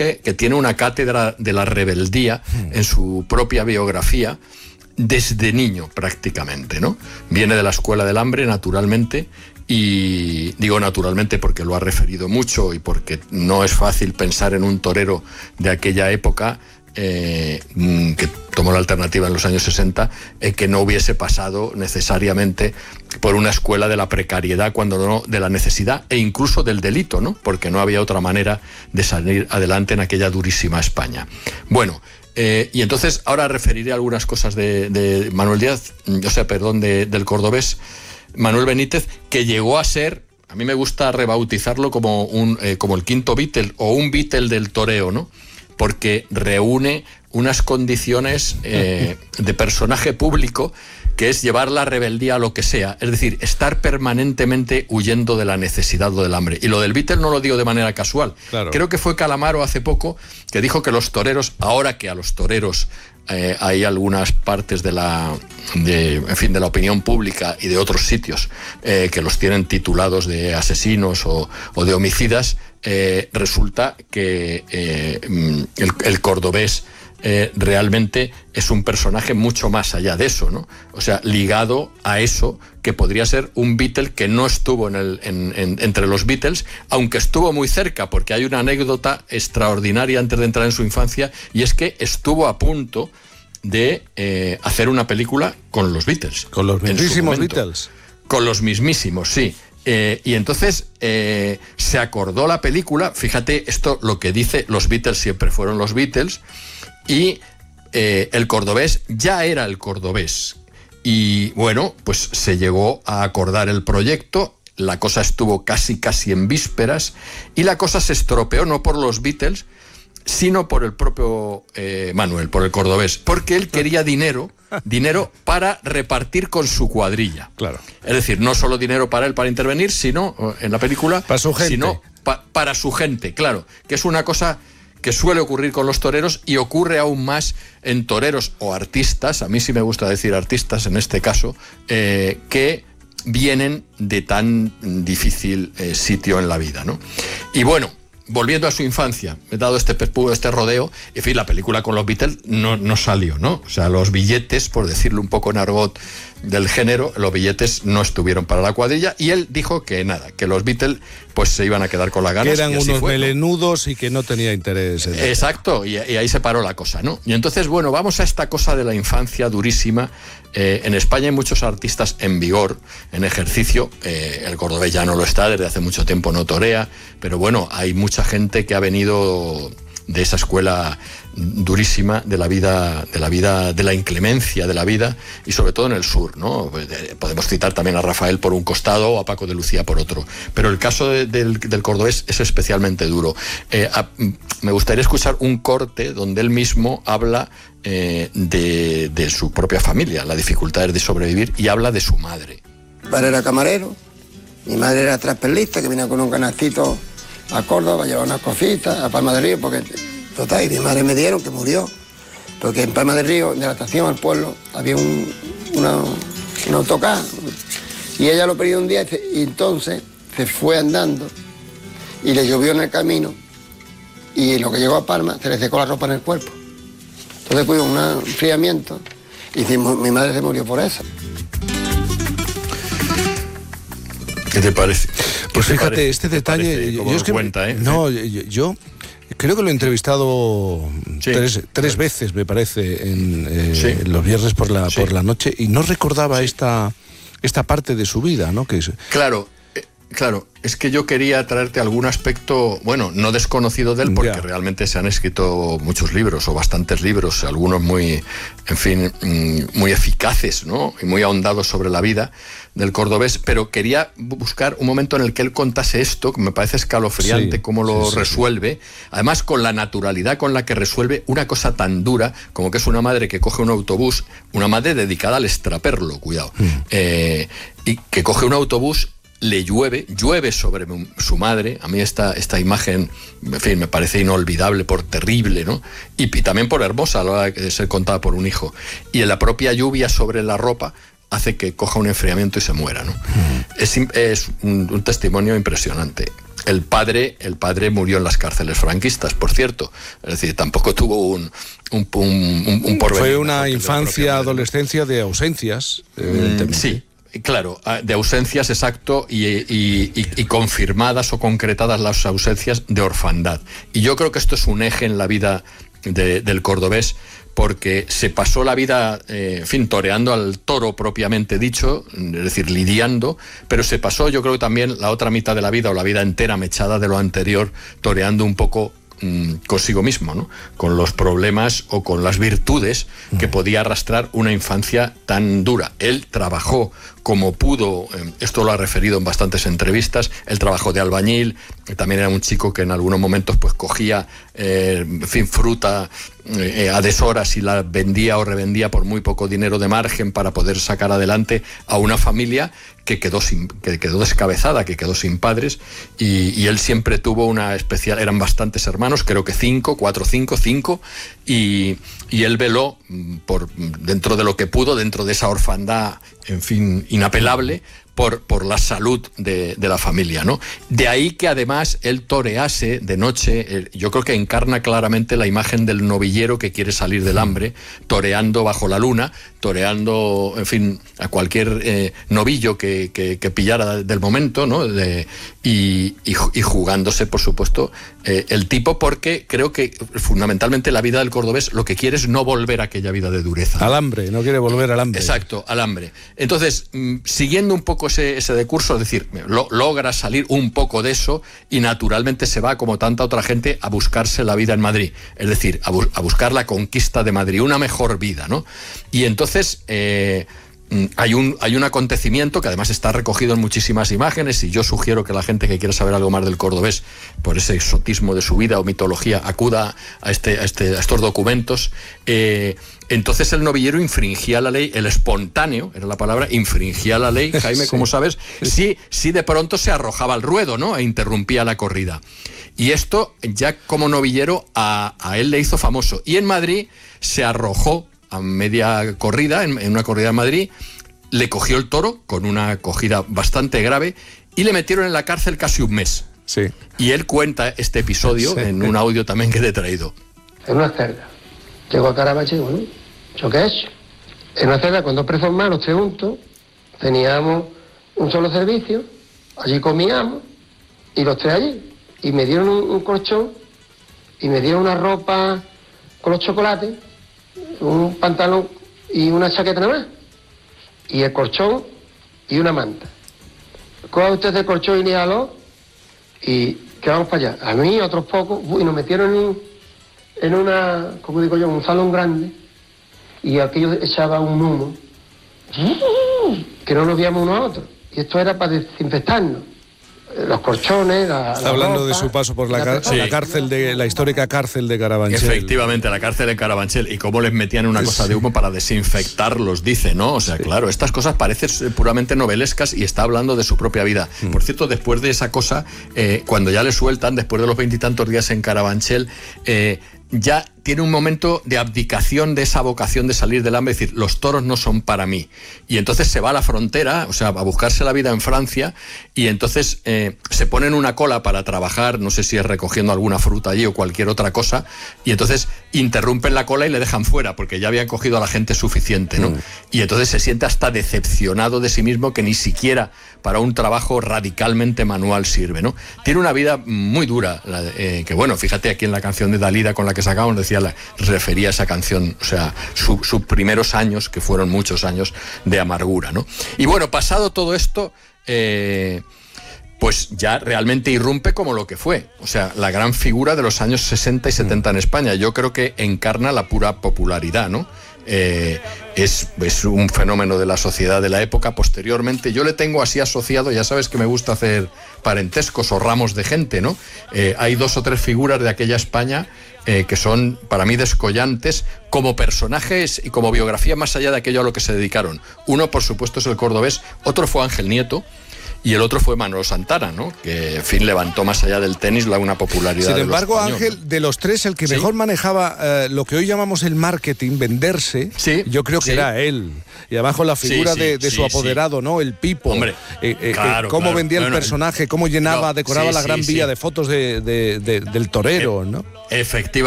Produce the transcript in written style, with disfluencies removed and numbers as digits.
personaje que tiene una cátedra de la rebeldía en su propia biografía desde niño prácticamente, ¿no? Viene de la Escuela del Hambre, naturalmente, y digo naturalmente porque lo ha referido mucho y porque no es fácil pensar en un torero de aquella época que tomó la alternativa en los años 60, que no hubiese pasado necesariamente por una escuela de la precariedad, cuando no de la necesidad e incluso del delito, ¿no? Porque no había otra manera de salir adelante en aquella durísima España. Bueno, y entonces ahora referiré algunas cosas de Manuel Díaz, del cordobés Manuel Benítez, que llegó a ser, a mí me gusta rebautizarlo como el quinto Beatle o un Beatle del toreo, ¿no? Porque reúne unas condiciones de personaje público, que es llevar la rebeldía a lo que sea, es decir, estar permanentemente huyendo de la necesidad o del hambre. Y lo del Beatle no lo digo de manera casual. Claro. Creo que fue Calamaro hace poco que dijo que los toreros, ahora que a los toreros hay algunas partes de la opinión pública y de otros sitios que los tienen titulados de asesinos o de homicidas, resulta que el cordobés realmente es un personaje mucho más allá de eso, ¿no? O sea, ligado a eso que podría ser un Beatle que no estuvo entre los Beatles, aunque estuvo muy cerca, porque hay una anécdota extraordinaria antes de entrar en su infancia, y es que estuvo a punto de hacer una película con los Beatles. Con los mismísimos Beatles. Con los mismísimos, sí. Y entonces se acordó la película, fíjate esto lo que dice, los Beatles siempre fueron los Beatles, y el cordobés ya era el cordobés. Y bueno, pues se llegó a acordar el proyecto, la cosa estuvo casi en vísperas, y la cosa se estropeó no por los Beatles, sino por el propio Manuel, por el cordobés, porque él quería dinero para repartir con su cuadrilla. Claro. Es decir, no solo dinero para él para intervenir, sino en la película, para su gente. Sino para su gente, claro, que es una cosa que suele ocurrir con los toreros y ocurre aún más en toreros o artistas, a mí sí me gusta decir artistas en este caso, que vienen de tan difícil sitio en la vida, ¿no? Y bueno, volviendo a su infancia, he dado este rodeo, en fin, la película con los Beatles no salió, ¿no? O sea, los billetes, por decirlo un poco en argot del género, los billetes no estuvieron para la cuadrilla, y él dijo que nada, que los Beatles pues se iban a quedar con las ganas. Que eran unos melenudos, ¿no? Y que no tenía interés. Exacto, y ahí se paró la cosa, ¿no? Y entonces, bueno, vamos a esta cosa de la infancia durísima. En España hay muchos artistas en vigor, en ejercicio. El cordobés ya no lo está, desde hace mucho tiempo no torea, pero bueno, hay mucha gente que ha venido de esa escuela durísima de la vida, de la inclemencia de la vida, y sobre todo en el sur, ¿no? Podemos citar también a Rafael por un costado o a Paco de Lucía por otro, pero el caso del cordobés es especialmente duro. Me gustaría escuchar un corte donde él mismo habla de su propia familia, las dificultades de sobrevivir, y habla de su madre. Mi padre era camarero, mi madre era transportista, que venía con un canastito a Córdoba, llevaba unas cositas a Palma del Río, porque total, y mi madre me dieron que murió, porque en Palma del Río, de la estación al pueblo, había un autocar, y ella lo perdió un día, y entonces se fue andando, y le llovió en el camino, y en lo que llegó a Palma se le secó la ropa en el cuerpo. Entonces fue un enfriamiento, y mi madre se murió por eso. ¿Qué te parece? Pues fíjate, este detalle... Yo creo que lo he entrevistado tres veces, me parece, en los viernes por la noche, y no recordaba esta parte de su vida, ¿no? Claro, es que yo quería traerte algún aspecto, bueno, no desconocido de él, porque realmente se han escrito muchos libros, o bastantes libros, algunos muy, en fin, muy eficaces, ¿no? Y muy ahondados sobre la vida del cordobés, pero quería buscar un momento en el que él contase esto, que me parece escalofriante cómo lo resuelve, además con la naturalidad con la que resuelve una cosa tan dura como que es una madre que coge un autobús, una madre dedicada al extraperlo, cuidado, y que coge un autobús, le llueve sobre su madre. A mí esta imagen, en fin, me parece inolvidable por terrible, ¿no? Y también por hermosa a la hora de ser contada por un hijo. Y en la propia lluvia sobre la ropa hace que coja un enfriamiento y se muera, ¿no? Es un testimonio impresionante. el padre murió en las cárceles franquistas, por cierto. Es decir, tampoco tuvo un porvenir. Fue una infancia, adolescencia de ausencias, evidentemente. Sí. Claro, de ausencias, exacto, y confirmadas o concretadas las ausencias de orfandad. Y yo creo que esto es un eje en la vida del cordobés, porque se pasó la vida, toreando al toro propiamente dicho, es decir, lidiando, pero se pasó, yo creo que también la otra mitad de la vida, o la vida entera mechada de lo anterior, toreando un poco consigo mismo, ¿no? Con los problemas o con las virtudes que podía arrastrar una infancia tan dura. Él trabajó como pudo, esto lo ha referido en bastantes entrevistas, él trabajó de albañil, también era un chico que en algunos momentos pues cogía fruta a deshoras y la vendía o revendía por muy poco dinero de margen para poder sacar adelante a una familia que quedó descabezada, que quedó sin padres, y él siempre tuvo una especial, eran bastantes hermanos, creo que 5, y él veló dentro de lo que pudo, dentro de esa orfandad, en fin, inapelable, por la salud de la familia, ¿no? De ahí que además él torease de noche, yo creo que encarna claramente la imagen del novillero que quiere salir del hambre, toreando bajo la luna, toreando, en fin, a cualquier novillo que pillara del momento, ¿no? Y jugándose, por supuesto, el tipo, porque creo que fundamentalmente la vida del cordobés lo que quiere es no volver a aquella vida de dureza. Al hambre, no quiere volver al hambre. Exacto, al hambre. Entonces, siguiendo un poco ese decurso, es decir, logra salir un poco de eso y naturalmente se va, como tanta otra gente, a buscarse la vida en Madrid, es decir, a buscar la conquista de Madrid, una mejor vida, ¿no? Y entonces hay un acontecimiento que además está recogido en muchísimas imágenes, y yo sugiero que la gente que quiera saber algo más del cordobés, por ese exotismo de su vida o mitología, acuda a estos documentos. Entonces el novillero infringía la ley, el espontáneo, era la palabra, infringía la ley, Jaime, como sabes, si de pronto se arrojaba al ruedo, ¿no? E interrumpía la corrida. Y esto ya como novillero a él le hizo famoso. Y en Madrid se arrojó a media corrida, en una corrida en Madrid, le cogió el toro con una cogida bastante grave y le metieron en la cárcel casi un mes. Sí. Y él cuenta este episodio en un audio también que te he traído. En una celda. Llegó a Carabanchel y bueno, ¿yo qué he hecho? En una celda con 2 presos más, los 3 juntos, teníamos un solo servicio, allí comíamos, y los 3 allí. Y me dieron un colchón, y me dieron una ropa con los chocolates, un pantalón y una chaqueta nada más, y el colchón y una manta. Coja usted el colchón y níalo, y que vamos para allá. A mí, otros pocos, y nos metieron en una, como digo yo, un salón grande, y aquello echaba un humo, que no nos veíamos uno a otro, y esto era para desinfectarnos. Los colchones, Está hablando ropa, de su paso por la cárcel la histórica cárcel de Carabanchel. Efectivamente, la cárcel de Carabanchel, y cómo les metían una cosa de humo para desinfectarlos, dice, ¿no? O sea, claro, estas cosas parecen puramente novelescas, y está hablando de su propia vida. Por cierto, después de esa cosa, cuando ya le sueltan, después de los 20 y tantos días en Carabanchel, ya tiene un momento de abdicación de esa vocación de salir del hambre, es decir, los toros no son para mí. Y entonces se va a la frontera, o sea, a buscarse la vida en Francia, y entonces se pone en una cola para trabajar, no sé si es recogiendo alguna fruta allí o cualquier otra cosa, y entonces interrumpen la cola y le dejan fuera, porque ya habían cogido a la gente suficiente, ¿no? Y entonces se siente hasta decepcionado de sí mismo, que ni siquiera para un trabajo radicalmente manual sirve, ¿no? Tiene una vida muy dura, que bueno, fíjate aquí en la canción de Dalida con la que sacamos, refería a esa canción, o sea, sus primeros años, que fueron muchos años de amargura, ¿no? Y bueno, pasado todo esto, pues ya realmente irrumpe como lo que fue, o sea, la gran figura de los años 60 y 70 en España. Yo creo que encarna la pura popularidad, ¿no? Es un fenómeno de la sociedad de la época. Posteriormente yo le tengo así asociado, ya sabes que me gusta hacer parentescos o ramos de gente, ¿no? Hay 2 o 3 figuras de aquella España que son para mí descollantes como personajes y como biografía, más allá de aquello a lo que se dedicaron. Uno, por supuesto, es el cordobés, otro fue Ángel Nieto, y el otro fue Manolo Santana, ¿no? Que, en fin, levantó más allá del tenis una popularidad. Sin embargo, Ángel, de los tres, el que mejor manejaba lo que hoy llamamos el marketing, venderse, yo creo que era él. Y abajo la figura de su apoderado, ¿no? El Pipo. Hombre, cómo vendía el personaje, cómo llenaba, decoraba la gran villa de fotos del torero, ¿no? Efectivamente.